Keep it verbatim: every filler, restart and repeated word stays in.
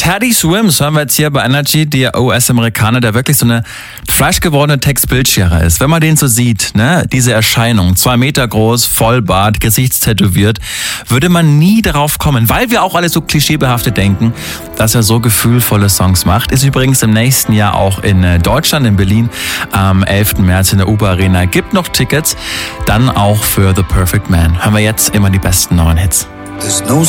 Teddy Swims hören wir jetzt hier bei Energy, der U S-Amerikaner, der wirklich so eine fleischgewordene Tex-Bildschere ist. Wenn man den so sieht, ne, diese Erscheinung, zwei Meter groß, Vollbart, gesichtstätowiert, würde man nie darauf kommen, weil wir auch alle so klischeebehaftet denken, dass er so gefühlvolle Songs macht. Ist übrigens im nächsten Jahr auch in Deutschland, in Berlin, am elften März in der U B A Arena. Gibt noch Tickets, dann auch für The Perfect Man. Hören wir jetzt immer die besten neuen Hits.